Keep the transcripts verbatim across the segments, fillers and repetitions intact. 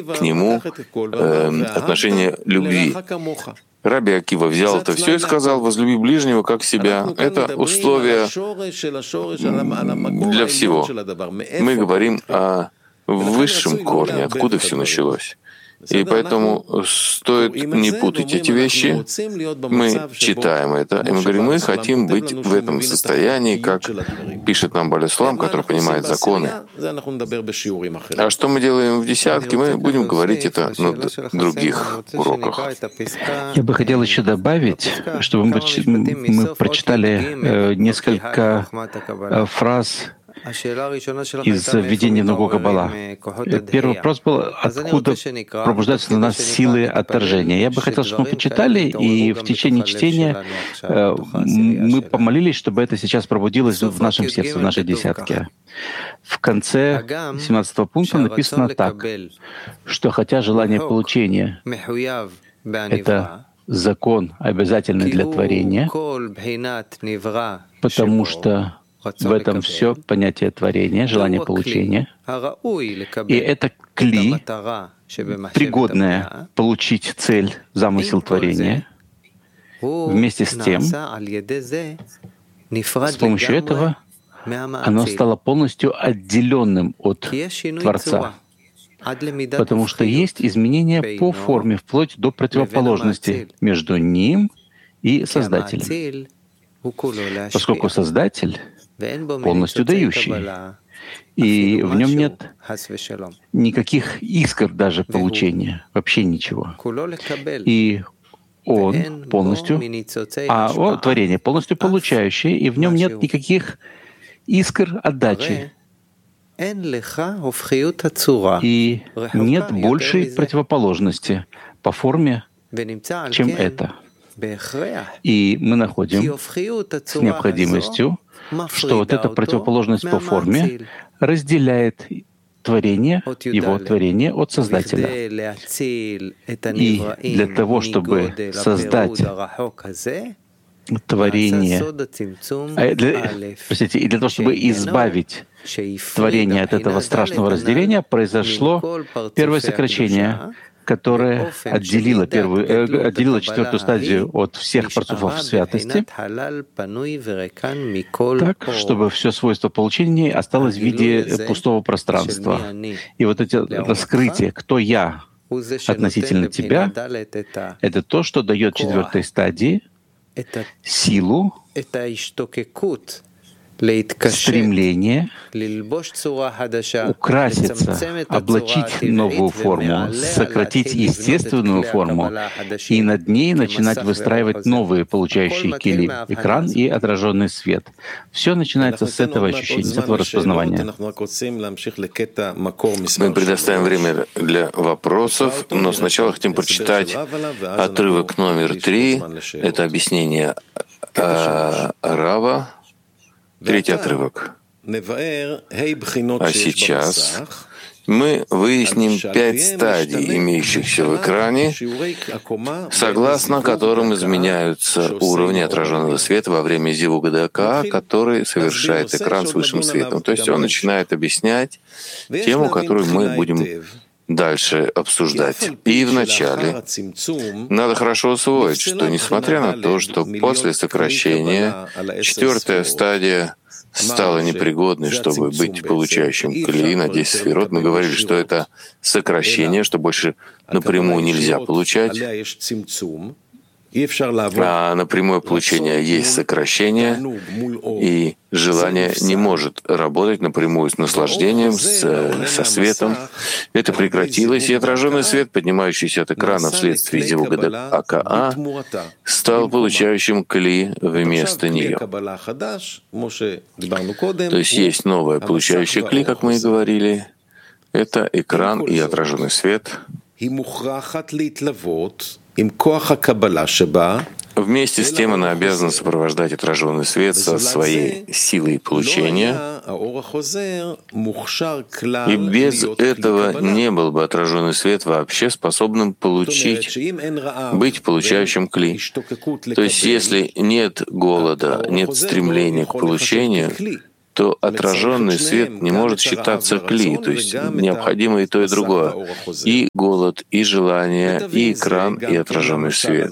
к нему э, отношение любви. Раби Акива взял это все и сказал: возлюби ближнего как себя. Это условие для всего. Мы говорим о высшем корне, откуда все началось. И поэтому стоит не путать эти вещи. Мы читаем это, и мы говорим: мы хотим быть в этом состоянии, как пишет нам Бааль ха-Суlam, который понимает законы. А что мы делаем в десятке, мы будем говорить это на других уроках. Я бы хотел еще добавить, чтобы мы, мы прочитали э, несколько э, фраз из введения в науку Каббала. Первый вопрос был: откуда пробуждаются на нас силы отторжения? Я бы хотел, чтобы мы почитали, и в течение чтения э, мы помолились, чтобы это сейчас пробудилось в нашем сердце, в нашей десятке. В конце семнадцатого пункта написано так, что хотя желание получения — это закон, обязательный для творения, потому что в этом все понятие творения, желание получения. И это кли, пригодное получить цель, замысел творения. Вместе с тем, с помощью этого оно стало полностью отделенным от Творца. Потому что есть изменения по форме, вплоть до противоположности между ним и Создателем. Поскольку Создатель полностью дающий, и в нем нет никаких искр даже получения, вообще ничего. И Он полностью, а о, творение полностью получающее, и в нем нет никаких искр отдачи. И нет большей противоположности по форме, чем это. И мы находим с необходимостью, что вот эта противоположность по форме разделяет творение, его творение от Создателя. И для того, чтобы создать творение, а для, простите, и для того, чтобы избавить творение от этого страшного разделения, произошло первое сокращение, которое отделило, первую, э, отделило четвертую стадию от всех парцуфов святости, так, чтобы все свойство получения осталось в виде пустого пространства. И вот это раскрытие, кто я относительно тебя, это то, что дает четвертой стадии силу, стремление украситься, облачить новую форму, сократить естественную форму и над ней начинать выстраивать новые получающие кили, экран и отраженный свет. Все начинается с этого ощущения, с этого распознавания. Мы предоставим время для вопросов, но сначала хотим прочитать отрывок номер три. Это объяснение э, Рава. Третий отрывок. А сейчас мы выясним пять стадий, имеющихся в экране, согласно которым изменяются уровни отраженного света во время зивуга ДКА, который совершает экран с высшим светом. То есть он начинает объяснять тему, которую мы будем дальше обсуждать. И вначале надо хорошо усвоить, что несмотря на то, что после сокращения четвертая стадия стала непригодной, чтобы быть получающим кли на десять сферот, мы говорили, что это сокращение, что больше напрямую нельзя получать, а на прямое получение есть сокращение, и желание не может работать напрямую с наслаждением, с, со светом. Это прекратилось, и отраженный свет, поднимающийся от экрана вследствие зивуга ДКА, стал получающим кли вместо нее. То есть есть новое получающее кли, как мы и говорили, это экран и отраженный свет. Вместе с тем она обязана сопровождать отраженный свет со своей силой получения, и без этого не был бы отраженный свет вообще способным получить, быть получающим кли. То есть если нет голода, нет стремления к получению, то отраженный свет не может считаться кли, то есть необходимо и то, и другое. И голод, и желание, и экран, и отраженный свет.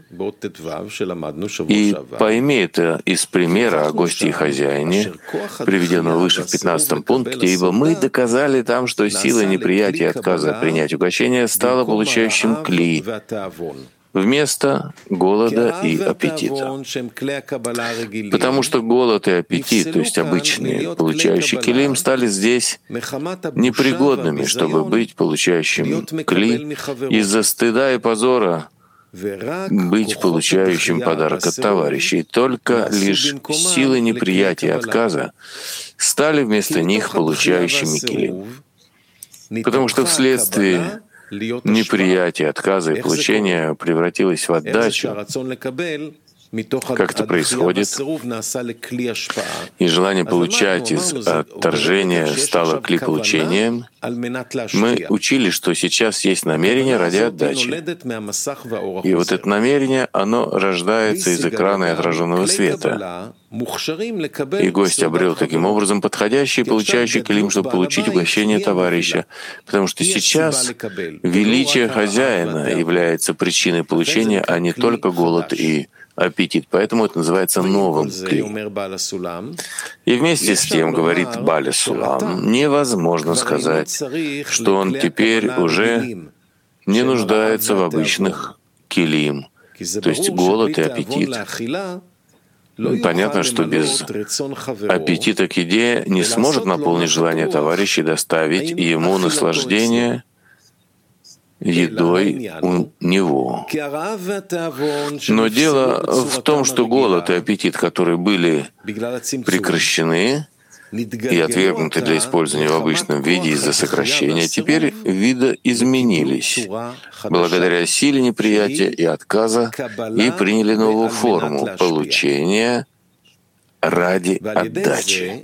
И пойми это из примера о госте и хозяине, приведенного выше в пятнадцатом пункте, ибо мы доказали там, что сила неприятия и отказа принять угощение стала получающим кли вместо голода и аппетита. Потому что голод и аппетит, то есть обычные, получающие килим, стали здесь непригодными, чтобы быть получающим кли из-за стыда и позора, быть получающим подарок от товарищей. Только лишь силы неприятия и отказа стали вместо них получающими килим. Потому что вследствие неприятие, отказа и получения превратилось в отдачу. Как это происходит? И желание получать из отторжения стало кли получением. Мы учили, что сейчас есть намерение ради отдачи. И вот это намерение, оно рождается из экрана и отраженного света. И гость обрел таким образом подходящий и получающий килим, чтобы получить угощение товарища. Потому что сейчас величие хозяина является причиной получения, а не только голод и аппетит. Поэтому это называется новым кли. И вместе с тем, говорит Бааля Сулам, невозможно сказать, что он теперь уже не нуждается в обычных килим, то есть голод и аппетит. Понятно, что без аппетита к еде не сможет наполнить желание товарища и доставить ему наслаждение едой у него. Но дело в том, что голод и аппетит, которые были прекращены и отвергнуты для использования в обычном виде из-за сокращения, теперь видоизменились благодаря силе неприятия и отказа и приняли новую форму получения ради отдачи.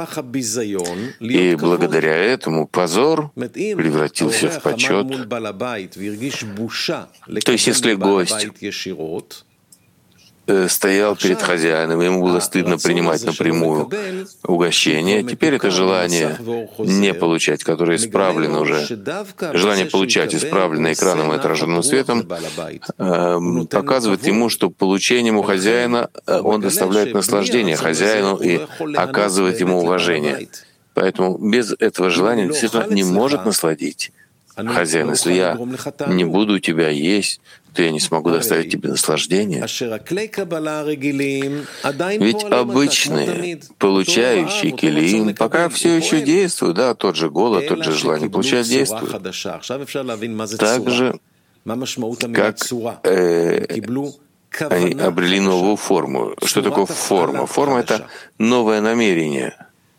И благодаря этому позор превратился в почет. То есть если гость стоял перед хозяином, ему было стыдно принимать напрямую угощение, теперь это желание не получать, которое исправлено уже, желание получать, исправленное экраном и отраженным светом, показывает ему, что получением у хозяина он доставляет наслаждение хозяину и оказывает ему уважение. Поэтому без этого желания действительно не может насладить хозяин. Если я не буду у тебя есть, то я не смогу доставить тебе наслаждение. Ведь обычные, получающие килим, пока все еще действуют, да, тот же голод, тот же желание получать действует. Так же, как э, они обрели новую форму. Что такое форма? Форма — это новое намерение.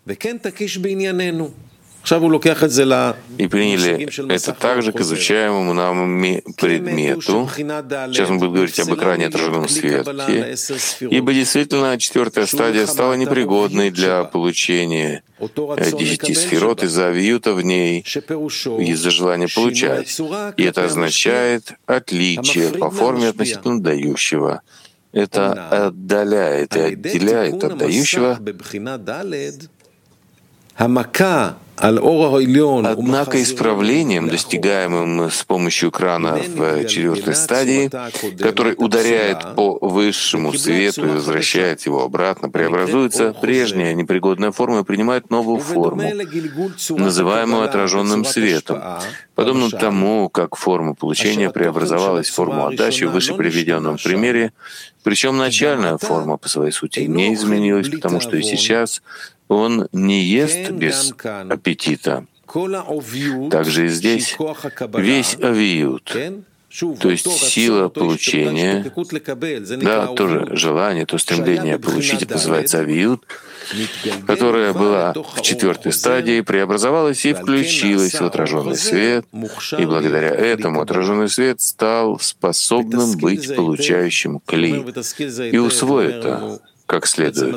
И приняли это также к изучаемому нами предмету. Сейчас мы будем говорить об экране отраженном свете. Ибо действительно четвертая стадия стала непригодной для получения десяти сферот из-за авиюта в ней, из-за желания получать. И это означает отличие по форме относительно дающего. Это отдаляет и отделяет от дающего. Однако исправлением, достигаемым с помощью экрана в четвертой стадии, который ударяет по высшему свету и возвращает его обратно, преобразуется прежняя непригодная форма и принимает новую форму, называемую отраженным светом, подобно тому, как форма получения преобразовалась в форму отдачи в выше приведенном примере, причем начальная форма по своей сути не изменилась, потому что и сейчас он не ест без аппетита. Также и здесь весь авиют, то есть сила получения, да, тоже желание, то стремление получить, это называется авиют, которая была в четвертой стадии, преобразовалась и включилась в отраженный свет, и благодаря этому отраженный свет стал способным быть получающим кли и усвоит это как следует.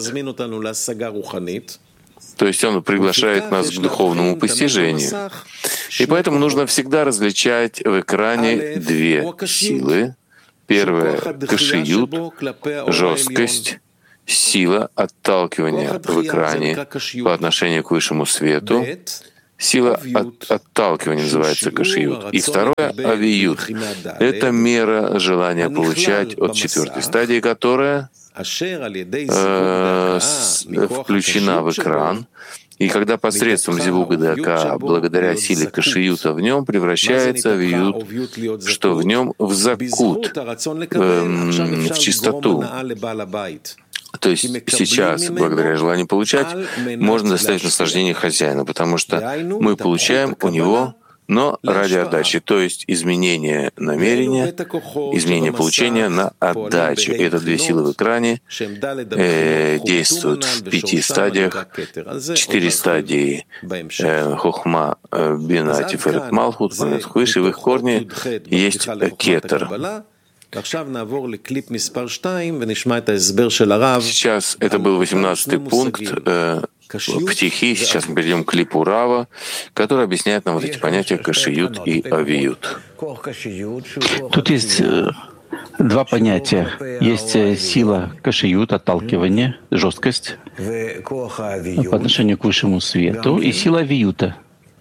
То есть он приглашает нас к духовному постижению. И поэтому нужно всегда различать в экране две силы. Первая — кашиют, жесткость, сила отталкивания в экране по отношению к высшему свету. Сила от, отталкивания называется кашиют. И второе — авиют. Это мера желания получать от четвертой стадии, которая э, с, включена в экран. И когда посредством зивуга дака, благодаря силе кашиюта в нем, превращается авиют, что в нем в закут, э, в чистоту. То есть сейчас, благодаря желанию получать, можно доставить наслаждение хозяина, потому что мы получаем у него, но ради отдачи, то есть изменение намерения, изменение получения на отдачу. И это две силы в экране э, действуют в пяти стадиях. Четыре стадии э, хохма, э, бина, тиферет, малхут, выше, в их корне есть кетер. Сейчас это был восемнадцатый пункт э, птихи. Сейчас мы перейдем к клипу Рава, который объясняет нам вот эти понятия кашиют и авиют. Тут есть э, два понятия. Есть э, сила кашиют, отталкивание, жесткость по отношению к высшему свету, и сила авиюта.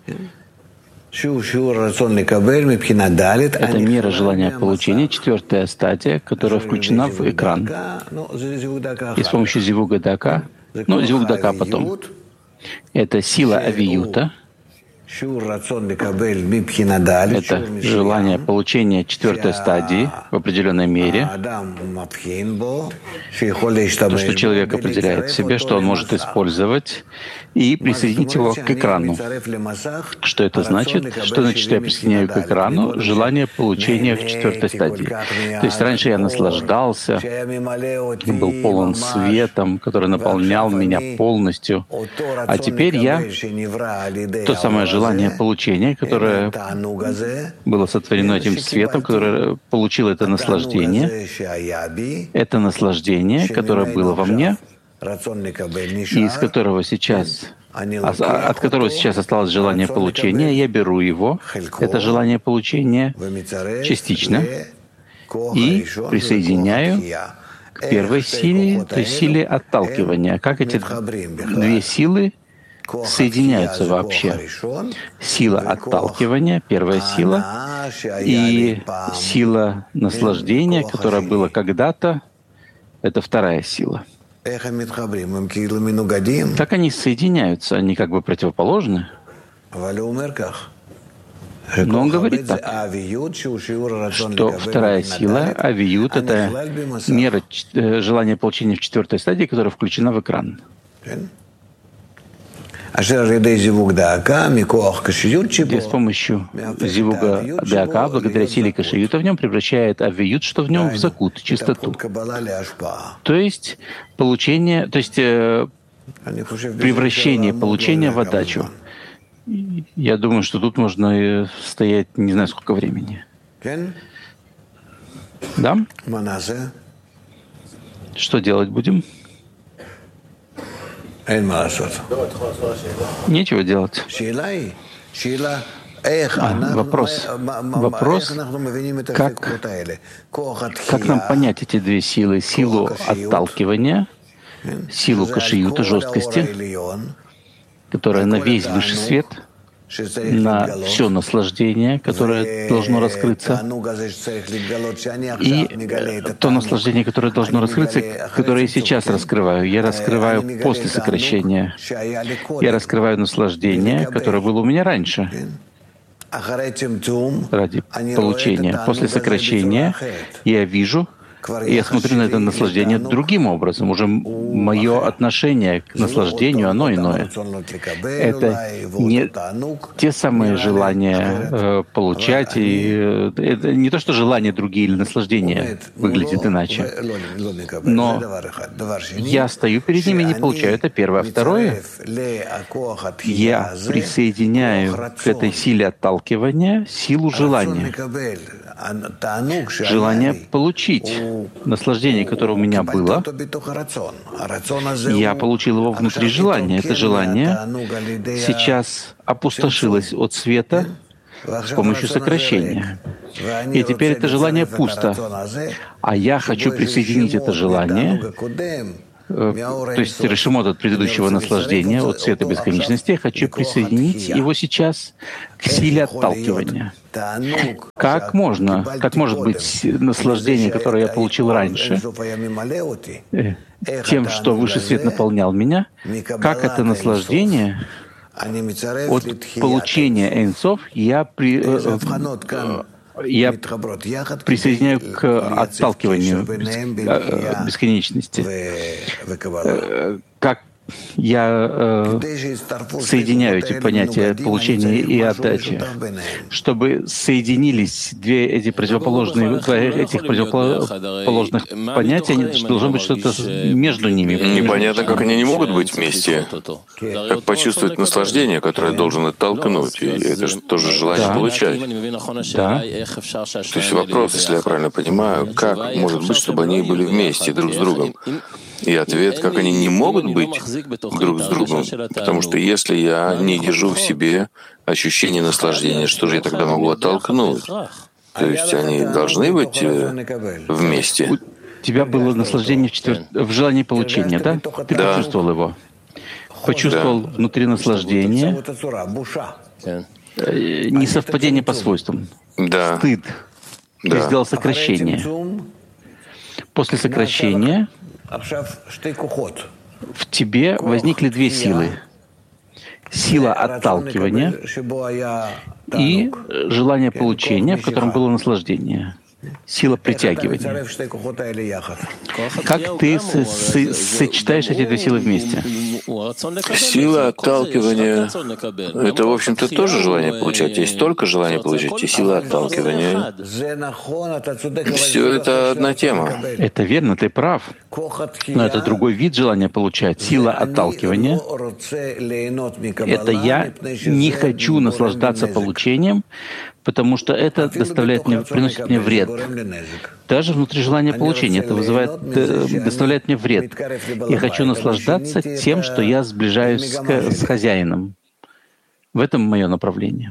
Это мера желания получения, четвертая стадия, которая включена в экран. И с помощью зивуга дака, ну, зивуг дака потом. Это сила авиюта. Это желание получения четвертой стадии в определенной мере. То, что человек определяет в себе, что он может использовать, и присоединить его к экрану. Что это значит? Что значит, что я присоединяю к экрану желание получения в четвертой стадии? То есть раньше я наслаждался, был полон светом, который наполнял меня полностью. А теперь я то самое желание получения, которое было сотворено этим светом, которое получило это наслаждение, это наслаждение, которое было во мне, и из которого сейчас, от которого сейчас осталось желание получения, я беру его, это желание получения частично, и присоединяю к первой силе, то есть силе отталкивания. Как эти две силы соединяются вообще? Сила отталкивания, первая сила, и сила наслаждения, которая была когда-то, это вторая сила. Как они соединяются? Они как бы противоположны. Но он говорит так, что вторая сила, авиют, это мера желания получения в четвертой стадии, которая включена в экран. Где с помощью зивуга дака, благодаря силе кашиюта, в нем превращает авиют, что в нем в закут, чистоту. То есть получение, то есть э, превращение получения в отдачу. Я думаю, что тут можно стоять не знаю сколько времени. Да? Что делать будем? Нечего делать. А, вопрос. Вопрос, как, как нам понять эти две силы? Силу отталкивания, силу кашиюта, жесткости, которая на весь высший свет, на все наслаждение, которое должно раскрыться, и то наслаждение, которое должно раскрыться, которое я сейчас раскрываю. Я раскрываю после сокращения. Я раскрываю наслаждение, которое было у меня раньше, ради получения. После сокращения я вижу, и я смотрю на это наслаждение другим образом. Уже мое отношение к наслаждению, оно иное. Это не те самые желания э, получать, и э, это не то, что желания другие или наслаждение выглядит иначе. Но я стою перед ними и не получаю. Это первое. А второе, я присоединяю к этой силе отталкивания силу желания. Желание получить наслаждение, которое у меня было, я получил его внутри желания. Это желание сейчас опустошилось от света с помощью сокращения. И теперь это желание пусто. А я хочу присоединить это желание то есть решимот от предыдущего наслаждения, от света бесконечности, я хочу присоединить его сейчас к силе отталкивания. Как можно, как может быть наслаждение, которое я получил раньше, тем, что высший свет наполнял меня, как это наслаждение от получения Эйн-Соф я при, я присоединяю к отталкиванию бесконечности. Как я э, соединяю эти понятия получения и отдачи, чтобы соединились две эти противоположные, два этих противоположных понятия, должно быть что-то между ними. Непонятно, как они не могут быть вместе. Как почувствовать наслаждение, которое должен оттолкнуть, и это же тоже желание да. получать. Да. То есть вопрос, если я правильно понимаю, как может быть, чтобы они были вместе друг с другом? И ответ, как они не могут быть друг с другом, потому что если я не держу в себе ощущение наслаждения, что же я тогда могу оттолкнуть? То есть они должны быть вместе. У тебя было наслаждение в, четвер... в желании получения, да? Ты да. почувствовал его. Почувствовал да. внутри наслаждения, несовпадение по свойствам, да. стыд. Да. Ты сделал сокращение. После сокращения в тебе возникли две силы. Сила отталкивания и желание получения, в котором было наслаждение. Сила притягивания. Как ты с- с- сочетаешь эти две силы вместе? Сила отталкивания — это, в общем-то, тоже желание получать. Есть только желание получать, и сила отталкивания. Все это одна тема. Это верно, ты прав. Но это другой вид желания получать. Сила отталкивания — это я не хочу наслаждаться получением, потому что это доставляет мне, приносит мне вред. Даже внутри желания получения это вызывает, доставляет мне вред. Я хочу наслаждаться тем, что я сближаюсь с, с хозяином. В этом мое направление.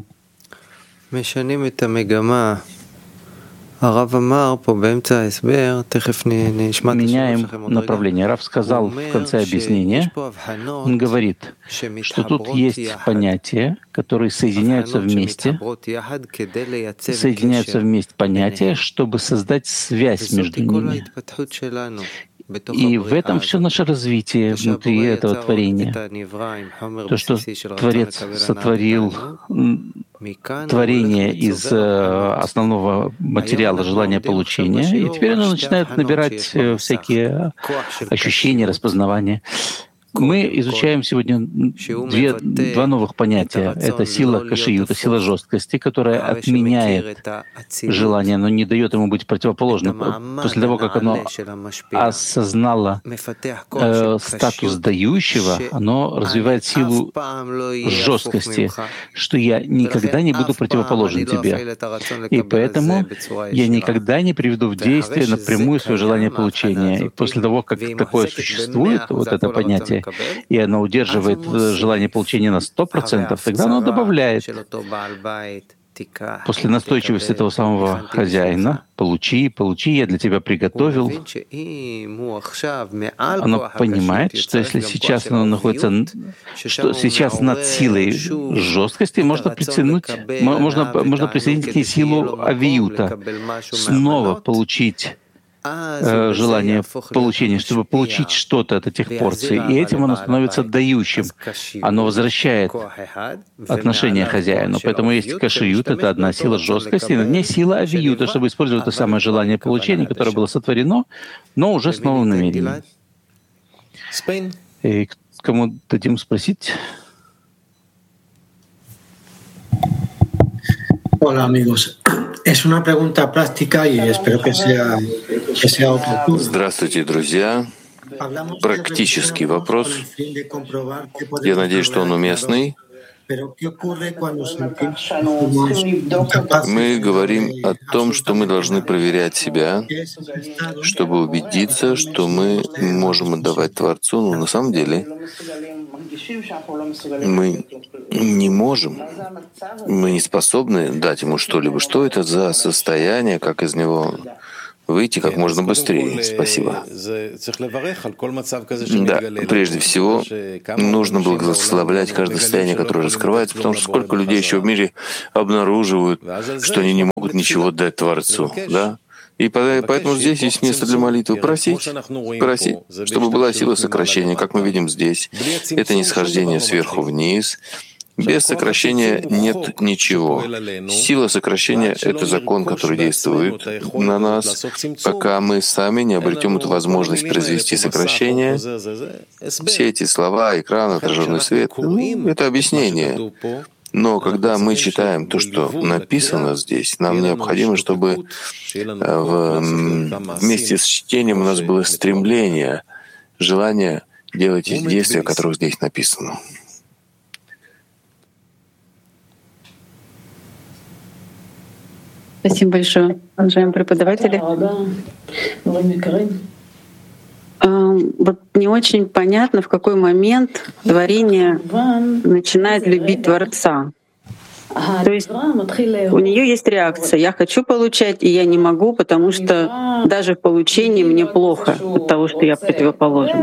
Меняем направление. Рав сказал в конце объяснения, он говорит, что тут есть понятия, которые соединяются вместе, соединяются вместе понятия, чтобы создать связь между ними. И в этом все наше развитие внутри этого творения. То, что Творец сотворил творение из основного материала желания получения, и теперь оно начинает набирать всякие ощущения, распознавания. Мы изучаем сегодня две, два новых понятия. Это сила кашиюта, сила жесткости, которая отменяет желание, но не дает ему быть противоположным. После того, как оно осознало э, статус дающего, оно развивает силу жесткости, что я никогда не буду противоположен тебе. И поэтому я никогда не приведу в действие напрямую свое желание получения. И после того, как такое существует, вот это понятие, и оно удерживает желание получения на сто процентов, тогда оно добавляет. После настойчивости этого самого хозяина, получи, получи, я для тебя приготовил, оно понимает, что если сейчас оно находится, что сейчас над силой жесткости, можно присоединить, можно, можно присоединить к ней силу авиюта, снова получить желание получения, чтобы получить что-то от этих порций. И этим оно становится дающим. Оно возвращает отношение хозяину. Поэтому есть кашиют, это одна сила жесткости, и над ней сила авиюта, чтобы использовать то самое желание получения, которое было сотворено, но уже с новым намерением. И кому дадим спросить? Hola amigos, es una pregunta práctica y espero que sea, que sea oportuno. Здравствуйте, друзья. Практический вопрос. Я надеюсь, что он уместный. Мы говорим о том, что мы должны проверять себя, чтобы убедиться, что мы можем отдавать Творцу, но на самом деле мы не можем, мы не способны дать ему что-либо. Что это за состояние, как из него выйти как можно быстрее. Спасибо. Да, прежде всего, нужно благословлять каждое состояние, которое раскрывается, потому что сколько людей еще в мире обнаруживают, что они не могут ничего дать Творцу, да? И поэтому здесь есть место для молитвы. Просить, просить, чтобы была сила сокращения, как мы видим здесь. Это нисхождение сверху вниз. Без сокращения нет ничего. Сила сокращения — это закон, который действует на нас, пока мы сами не обретем эту возможность произвести сокращение. Все эти слова, экран, отраженный свет — ну, это объяснение. Но когда мы читаем то, что написано здесь, нам необходимо, чтобы в, вместе с чтением у нас было стремление, желание делать эти действия, о которых здесь написано. Спасибо большое, уважаемые преподаватели. Вот не очень понятно, в какой момент творение начинает любить Творца. То есть у нее есть реакция. Я хочу получать, и я не могу, потому что даже в получении мне плохо от того, что я противоположен.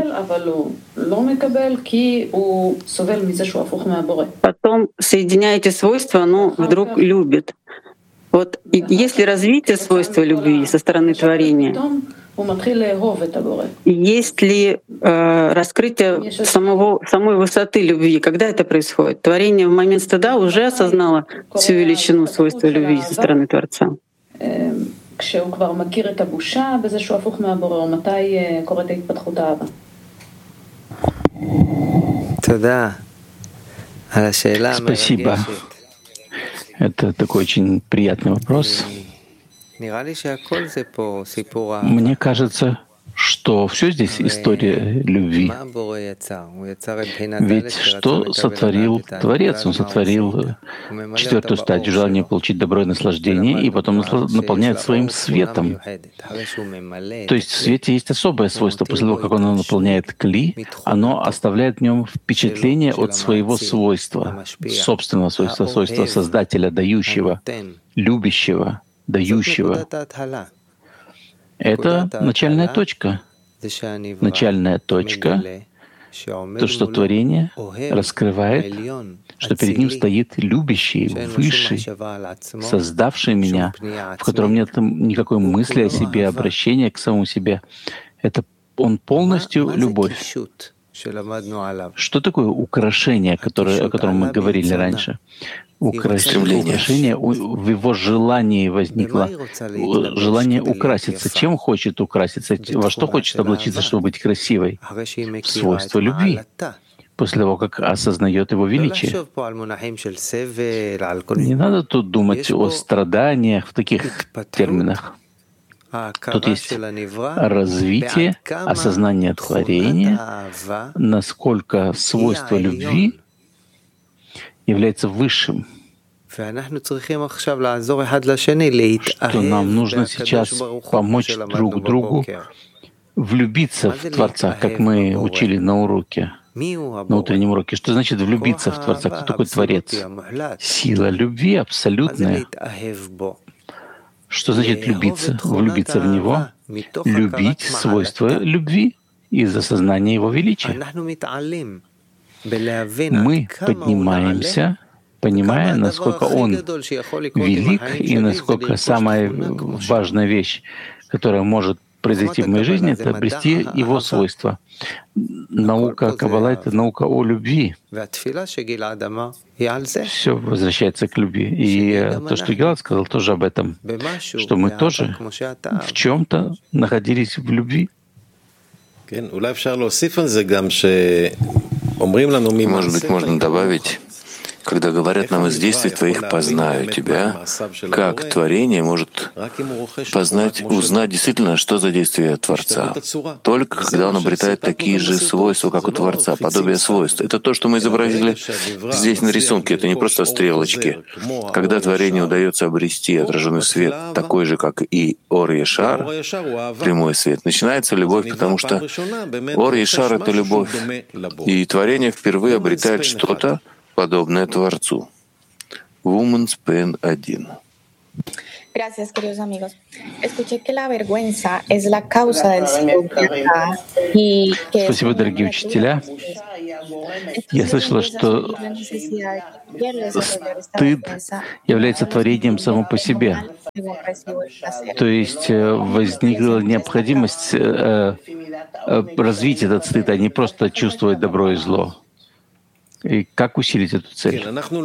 Потом, соединяя эти свойства, оно вдруг любит. Вот и есть ли развитие свойства любви со стороны творения? Есть ли э, раскрытие самого, самой высоты любви? Когда это происходит? Творение в момент стыда уже осознало всю величину свойства любви со стороны Творца. Спасибо. Это такой очень приятный вопрос. Мне кажется, что все здесь история любви. Ведь что сотворил Творец? Он сотворил четвертую стадию желания получить добро и наслаждение, и потом наполняет своим светом. То есть в свете есть особое свойство. После того, как он наполняет кли, оно оставляет в нем впечатление от своего свойства, собственного свойства, свойства Создателя, дающего, любящего, дающего. Это начальная точка. Начальная точка, то, что творение раскрывает, что перед ним стоит любящий, высший, создавший меня, в котором нет никакой мысли о себе, обращения к самому себе. Это он полностью любовь. Что такое украшение, которое, о котором мы говорили раньше? Украшение, украшение в его желании возникло, желание украситься. Чем хочет украситься? Во что хочет облачиться, чтобы быть красивой? В свойство любви. После того, как осознает его величие. Не надо тут думать о страданиях в таких терминах. Тут есть развитие, осознание творения, насколько свойство любви является высшим, что нам нужно сейчас помочь друг другу влюбиться в Творца, как мы учили на уроке, на утреннем уроке. Что значит влюбиться в Творца? Кто такой Творец? Сила любви абсолютная. Что значит любиться? Влюбиться в Него, любить свойства любви из осознания Его величия. Мы поднимаемся, понимая, насколько Он велик и насколько самая важная вещь, которая может произойти в моей жизни, это обрести Его свойства. Наука Каббала — это наука о любви. Все возвращается к любви. И то, что Гилад сказал, тоже об этом, что мы тоже в чем-то находились в любви. Может быть, можно добавить, когда говорят нам из действий твоих «познаю тебя», как творение может познать, узнать действительно, что за действие Творца? Только когда он обретает такие же свойства, как у Творца, подобие свойств. Это то, что мы изобразили здесь на рисунке, это не просто стрелочки. Когда творению удается обрести отраженный свет, такой же, как и Ор Ешар, прямой свет, начинается любовь, потому что Ор Ешар — это любовь. И творение впервые обретает что-то, подобное Творцу. Woman's Pen один. Gracias, queridos amigos. Escuché que la vergüenza es la causa del psicodrama y que es Спасибо, muy дорогие учителя. Я слышала, что стыд является творением само по себе. То есть э, возникла необходимость э, э, развить этот стыд, а не просто чувствовать добро и зло. И как усилить эту цель?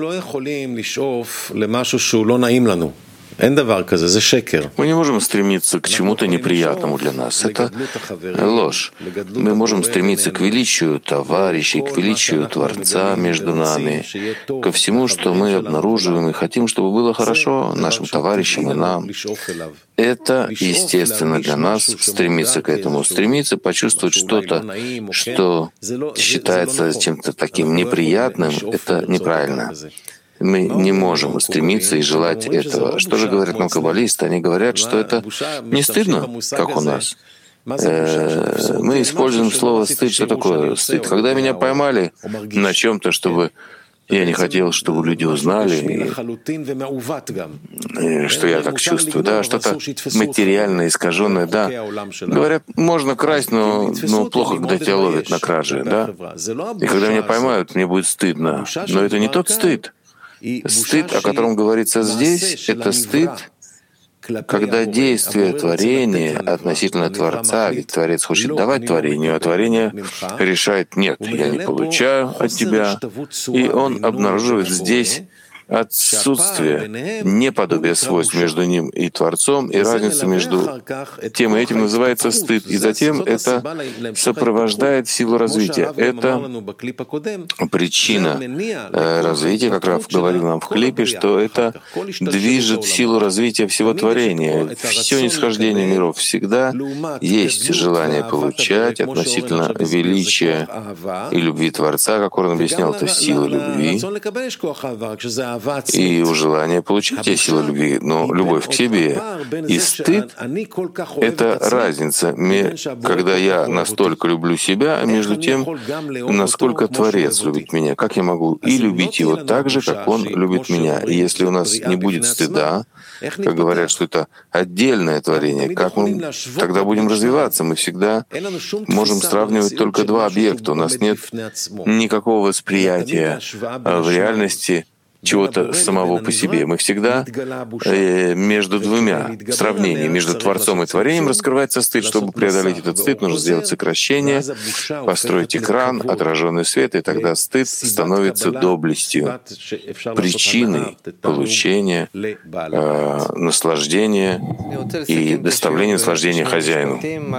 Мы не можем стремиться к чему-то неприятному для нас. Это ложь. Мы можем стремиться к величию товарищей, к величию Творца между нами, ко всему, что мы обнаруживаем и хотим, чтобы было хорошо нашим товарищам и нам. Это естественно для нас стремиться к этому, стремиться почувствовать что-то, что считается чем-то таким неприятным, это неправильно. Мы не можем стремиться и желать этого. Что же говорят нам каббалисты? Они говорят, что это не стыдно, как у нас. Э, мы используем слово «стыд». Что такое стыд? Когда меня поймали на чем-то, чтобы я не хотел, чтобы люди узнали, и, и что я так чувствую. Да, что-то материально искаженное, да. Говорят, можно красть, но, но плохо, когда тебя ловят на краже, да. И когда меня поймают, мне будет стыдно. Но это не тот стыд. Стыд, о котором говорится здесь, это стыд, когда действие творения относительно Творца, ведь Творец хочет давать творению, а творение решает «нет, я не получаю от тебя», и он обнаруживает здесь отсутствие, неподобие свойств между ним и Творцом, и разница между тем и этим называется стыд. И затем это сопровождает силу развития. Это причина развития, как Рав говорил нам в клипе, что это движет силу развития всего творения. Все нисхождение миров всегда есть желание получать относительно величия и любви Творца, как он объяснял, это сила любви. И у желания получить те силы любви. Но любовь к себе и стыд — это разница, когда я настолько люблю себя, а между тем, насколько Творец любит меня. Как я могу и любить его так же, как он любит меня? И если у нас не будет стыда, как говорят, что это отдельное творение, как мы тогда будем развиваться? Мы всегда можем сравнивать только два объекта. У нас нет никакого восприятия в реальности чего-то самого по себе. Мы всегда э, между двумя сравнениями, между Творцом и Творением раскрывается стыд. Чтобы преодолеть этот стыд, нужно сделать сокращение, построить экран, отраженный свет, и тогда стыд становится доблестью, причиной получения э, наслаждения и доставления наслаждения хозяину.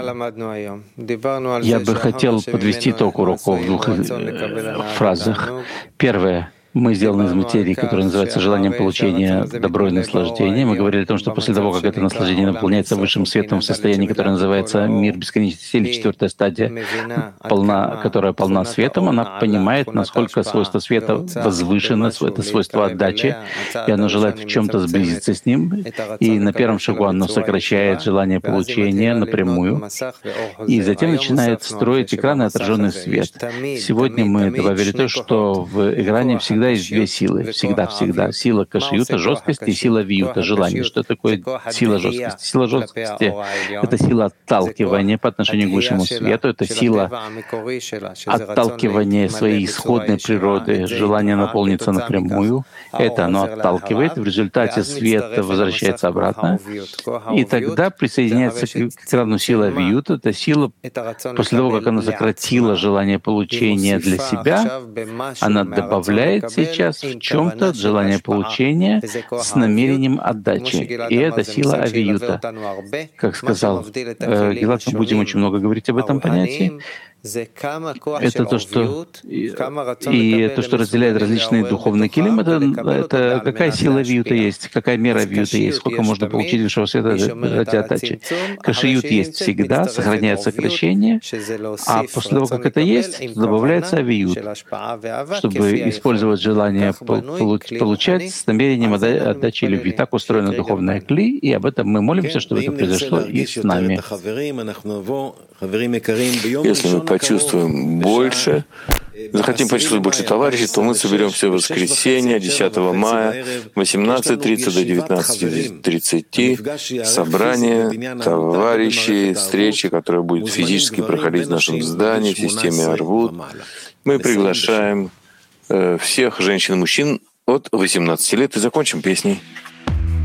Я бы хотел подвести итог уроков в двух фразах. Первое. Мы сделаны из материи, которая называется желанием получения добро и наслаждения. Мы говорили о том, что после того, как это наслаждение наполняется высшим светом в состоянии, которое называется мир бесконечности, или четвертая стадия, полна, которая полна светом, она понимает, насколько свойство света возвышено, это свойство отдачи, и оно желает в чем-то сблизиться с ним. И на первом шагу оно сокращает желание получения напрямую, и затем начинает строить экран и отраженный свет. Сегодня мы добавили то, что в экране всегда есть две силы, всегда-всегда. Сила кашиюта, жесткости, и сила виюта, желания. Что такое сила жесткости? Сила жесткости — это сила отталкивания по отношению к высшему свету, это сила отталкивания своей исходной природы, желание наполниться напрямую. Это оно отталкивает, в результате свет возвращается обратно, и тогда присоединяется к экрану сила виюта, это сила, после того, как она сократила желание получения для себя, она добавляет сейчас в чем-то желание получения с намерением отдачи. И это сила авиюта. Как сказал э, Гилад, мы будем очень много говорить об этом понятии. Это то, что и, и то, что разделяет различные духовные килим, это, это какая сила виюта есть, какая мера виюта есть, сколько можно получить высшего света ради отдачи. Кашиют есть всегда, сохраняет сокращение, а после того, как это есть, добавляется авиют, чтобы использовать желание получать с намерением отдачи любви. Так устроена духовная кли, и об этом мы молимся, чтобы это произошло и с нами. Если мы почувствуем больше захотим почувствовать больше товарищей, то мы соберемся в воскресенье, десятого мая, восемнадцать тридцать до девятнадцать тридцать, собрание товарищей, встречи, которая будет физически проходить в нашем здании, в системе Арвут. Мы приглашаем э, всех женщин и мужчин от восемнадцати лет и закончим песней.